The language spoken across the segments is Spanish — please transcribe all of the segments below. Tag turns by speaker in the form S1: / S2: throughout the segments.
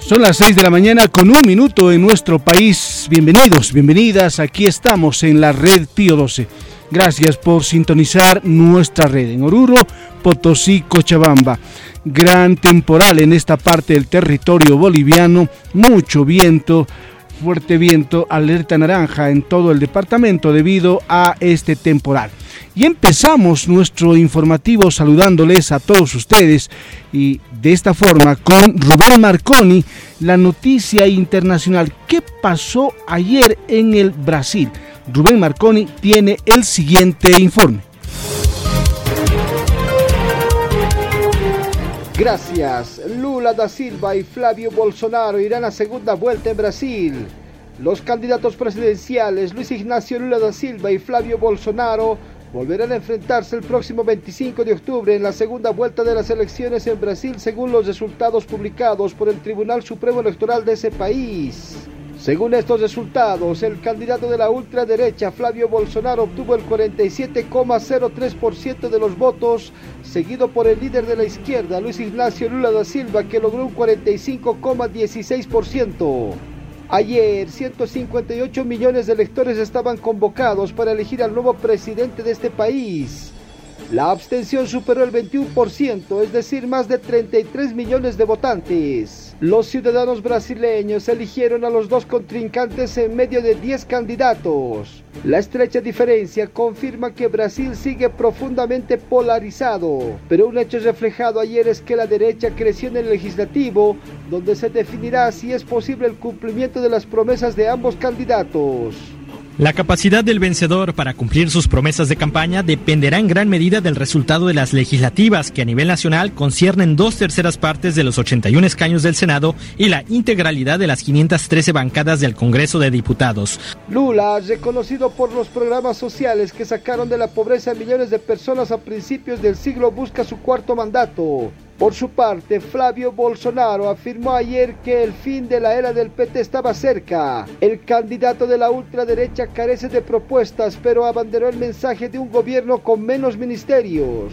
S1: Son las 6 de la mañana con 1 minuto en nuestro país. Bienvenidos, bienvenidas. Aquí estamos en la red Pío XII. Gracias por sintonizar nuestra red en Oruro, Potosí, Cochabamba. Gran temporal en esta parte del territorio boliviano. Mucho viento, fuerte viento, alerta naranja en todo el departamento debido a este temporal. Y empezamos nuestro informativo saludándoles a todos ustedes y de esta forma con Rubén Marconi, la noticia internacional. ¿Qué pasó ayer en el Brasil? Rubén Marconi tiene el siguiente informe.
S2: Gracias. Lula da Silva y Flavio Bolsonaro irán a segunda vuelta en Brasil. Los candidatos presidenciales Luis Ignacio Lula da Silva y Flavio Bolsonaro volverán a enfrentarse el próximo 25 de octubre en la segunda vuelta de las elecciones en Brasil, según los resultados publicados por el Tribunal Supremo Electoral de ese país. Según estos resultados, el candidato de la ultraderecha, Flavio Bolsonaro, obtuvo el 47,03% de los votos, seguido por el líder de la izquierda, Luis Ignacio Lula da Silva, que logró un 45,16%. Ayer, 158 millones de electores estaban convocados para elegir al nuevo presidente de este país. La abstención superó el 21%, es decir, más de 33 millones de votantes. Los ciudadanos brasileños eligieron a los dos contrincantes en medio de 10 candidatos. La estrecha diferencia confirma que Brasil sigue profundamente polarizado, pero un hecho reflejado ayer es que la derecha creció en el legislativo, donde se definirá si es posible el cumplimiento de las promesas de ambos candidatos.
S3: La capacidad del vencedor para cumplir sus promesas de campaña dependerá en gran medida del resultado de las legislativas, que a nivel nacional conciernen 2/3 partes de los 81 escaños del Senado y la integralidad de las 513 bancadas del Congreso de Diputados.
S2: Lula, reconocido por los programas sociales que sacaron de la pobreza a millones de personas a principios del siglo, busca su cuarto mandato. Por su parte, Flavio Bolsonaro afirmó ayer que el fin de la era del PT estaba cerca. El candidato de la ultraderecha carece de propuestas, pero abanderó el mensaje de un gobierno con menos ministerios.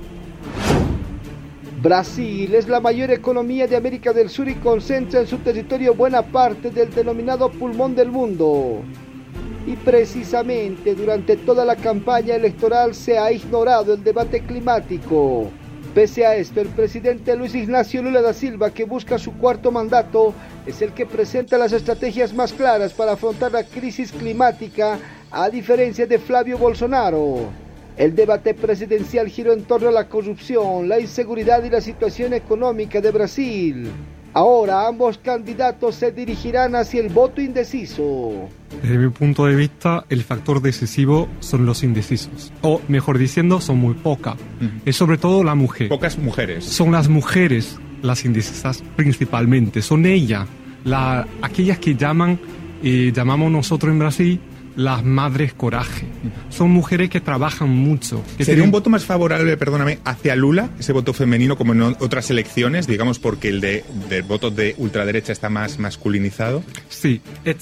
S2: Brasil es la mayor economía de América del Sur y concentra en su territorio buena parte del denominado pulmón del mundo. Y precisamente durante toda la campaña electoral se ha ignorado el debate climático. Pese a esto, el presidente Luis Ignacio Lula da Silva, que busca su cuarto mandato, es el que presenta las estrategias más claras para afrontar la crisis climática, a diferencia de Flavio Bolsonaro. El debate presidencial giró en torno a la corrupción, la inseguridad y la situación económica de Brasil. Ahora ambos candidatos se dirigirán hacia el voto indeciso.
S4: Desde mi punto de vista, el factor decisivo son los indecisos. O, mejor diciendo, son muy pocas. Es sobre todo la mujer.
S5: Pocas mujeres.
S4: Son las mujeres las indecisas principalmente. Son ellas, aquellas que llamamos nosotros en Brasil, las madres coraje. Son mujeres que trabajan mucho.
S5: ¿Sería un voto más favorable, perdóname, hacia Lula, ese voto femenino, como en otras elecciones, digamos, porque el de votos de ultraderecha está más masculinizado?
S4: Sí, es